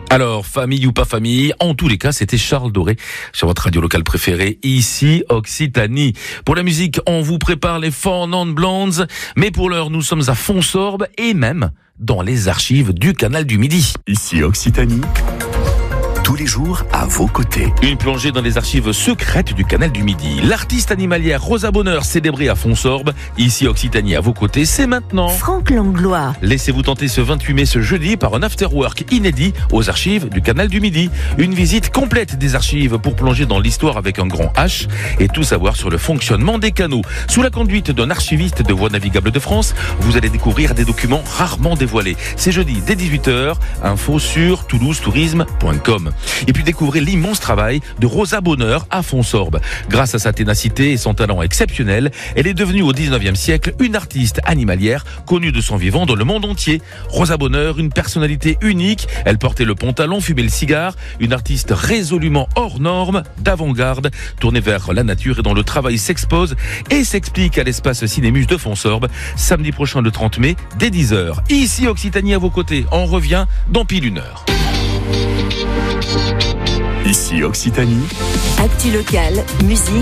Alors, famille ou pas famille, en tous les cas, c'était Charles Doré sur votre radio locale préférée, ici Occitanie. Pour la musique, on vous prépare les Four Non Blondes, mais pour l'heure, nous sommes à Fonsorbe et même dans les archives du Canal du Midi. Ici Occitanie, tous les jours à vos côtés. Une plongée dans les archives secrètes du Canal du Midi. L'artiste animalière Rosa Bonheur, célébrée à Fonsorbe, ici Occitanie à vos côtés, c'est maintenant. Franck Langlois. Laissez-vous tenter ce 28 mai, ce jeudi, par un afterwork inédit aux archives du Canal du Midi. Une visite complète des archives pour plonger dans l'histoire avec un grand H et tout savoir sur le fonctionnement des canaux. Sous la conduite d'un archiviste de Voies navigables de France, vous allez découvrir des documents rarement dévoilés. C'est jeudi dès 18h, info sur toulousetourisme.com. Et puis découvrez l'immense travail de Rosa Bonheur à Fonsorbe. Grâce à sa ténacité et son talent exceptionnel, elle est devenue au 19e siècle une artiste animalière connue de son vivant dans le monde entier. Rosa Bonheur, une personnalité unique, elle portait le pantalon, fumait le cigare, une artiste résolument hors norme, d'avant-garde, tournée vers la nature et dont le travail s'expose et s'explique à l'espace Cinémus de Fonsorbe, samedi prochain le 30 mai, dès 10h. Ici Occitanie à vos côtés, on revient dans pile une heure. Ici Occitanie. Actu locale, musique.